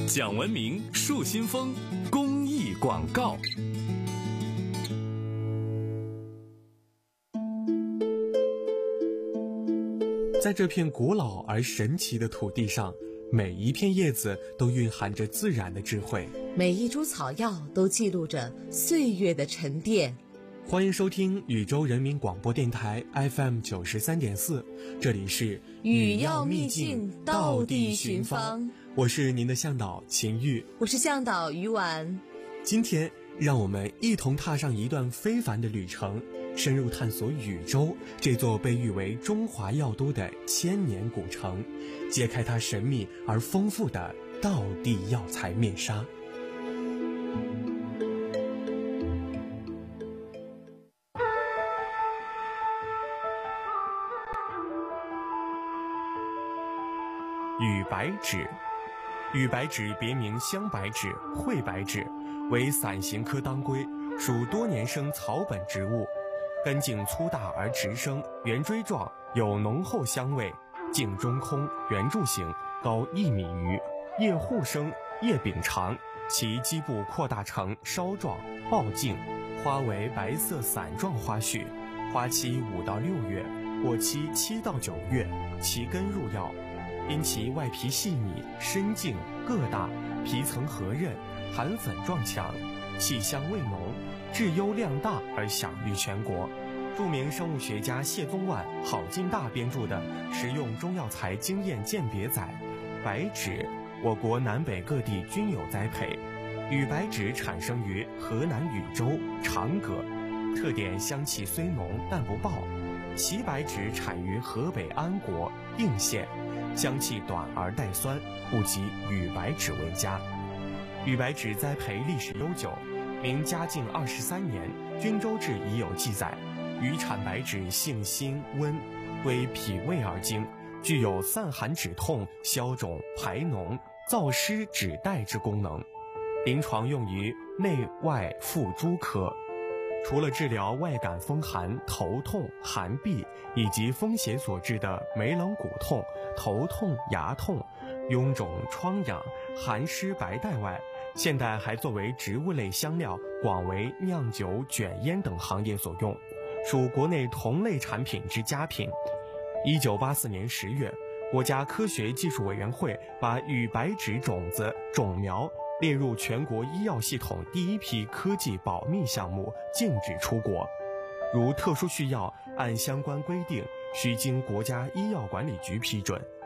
讲文明树新风公益广告。 在这片古老而神奇的土地上，每一片叶子都蕴含着自然的智慧， 每一株草药都记录着岁月的沉淀。 欢迎收听禹州人民广播电台 FM 93.4，这里是语要秘境，道地寻芳。 我是您的向导秦玉， 我是向导于婉。 今天让我们一同踏上一段非凡的旅程，深入探索禹州这座被誉为中华药都的千年古城，揭开它神秘而丰富的道地药材面纱。禹白芷，禹白芷别名香白芷、惠白芷，为伞形科当归，属多年生草本植物，根茎粗大而直生，圆锥状，有浓厚香味，茎中空，圆柱形，高1米余，叶互生，叶柄长，其基部扩大成梢状，抱茎，花为白色伞状花序，花期5到6月，果期7到9月，其根入药。因其外皮细密，深茎个大，皮层核韧，含粉状强，气香味浓，质优量大而享誉全国。著名生物学家谢宗万、郝进大编著的《食用中药材经验鉴别》载，白芷我国南北各地均有栽培。禹白芷产生于河南禹州、长葛，特点香气虽浓但不爆。齐白芷产于河北安国、应县，香气短而带酸，故及禹白芷为佳。禹白芷栽培历史悠久，明嘉靖23年，《均州志》已有记载。禹产白芷性辛温，归脾胃而经，具有散寒止痛、消肿排脓、燥湿止带之功能，临床用于内外妇诸科。除了治疗外感风寒、头痛、寒痹以及风邪所致的眉冷骨痛、头痛、牙痛、臃肿、疮疡、寒湿白带外，现代还作为植物类香料，广为酿酒、卷烟等行业所用，属国内同类产品之佳品。1984年10月，国家科学技术委员会把禹白芷种子、种苗列入全国医药系统第一批科技保密项目，禁止出国。如特殊需要，按相关规定，需经国家医药管理局批准。